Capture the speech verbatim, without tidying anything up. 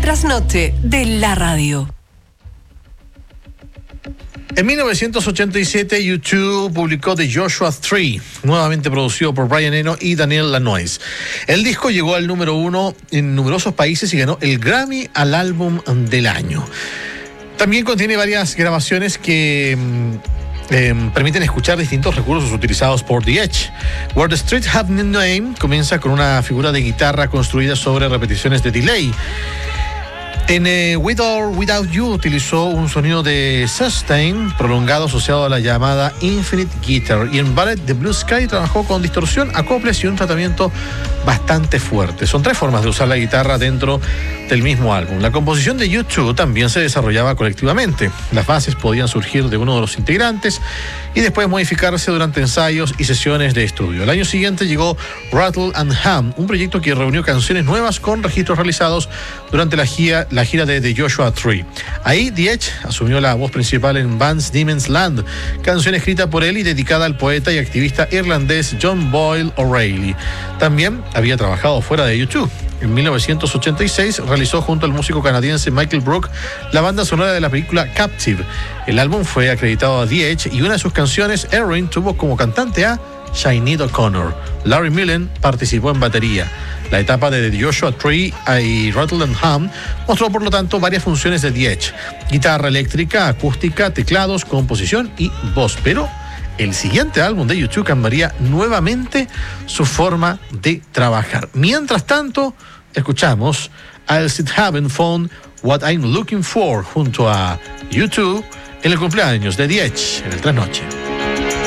trasnoche de la radio. En mil novecientos ochenta y siete, U dos publicó The Joshua Tree, nuevamente producido por Brian Eno y Daniel Lanois. El disco llegó al número uno en numerosos países y ganó el Grammy al álbum del año. También contiene varias grabaciones que eh, permiten escuchar distintos recursos utilizados por The Edge. Where the Streets Have No Name comienza con una figura de guitarra construida sobre repeticiones de delay. En eh, With or Without You utilizó un sonido de sustain prolongado asociado a la llamada Infinite Guitar, y en Ballet de Blue Sky trabajó con distorsión, acoples y un tratamiento bastante fuerte. Son tres formas de usar la guitarra dentro del mismo álbum. La composición de U dos también se desarrollaba colectivamente. Las bases podían surgir de uno de los integrantes y después modificarse durante ensayos y sesiones de estudio. El año siguiente llegó Rattle and Hum, un proyecto que reunió canciones nuevas con registros realizados durante la gira, la gira de The Joshua Tree. Ahí The Edge asumió la voz principal en Vance Demon's Land, canción escrita por él y dedicada al poeta y activista irlandés John Boyle O'Reilly. También había trabajado fuera de U dos. En mil novecientos ochenta y seis realizó junto al músico canadiense Michael Brook la banda sonora de la película Captive. El álbum fue acreditado a The Edge y una de sus canciones, Erin, tuvo como cantante a Sinead O'Connor. Larry Millen participó en batería. La etapa de The Joshua Tree y Rattle and Hum mostró por lo tanto varias funciones de The Edge: guitarra eléctrica, acústica, teclados, composición y voz. Pero el siguiente álbum de U dos cambiaría nuevamente su forma de trabajar. Mientras tanto, escuchamos I'll Still Haven't Found What I'm Looking For junto a U dos en el cumpleaños de The Edge en el Trasnoche.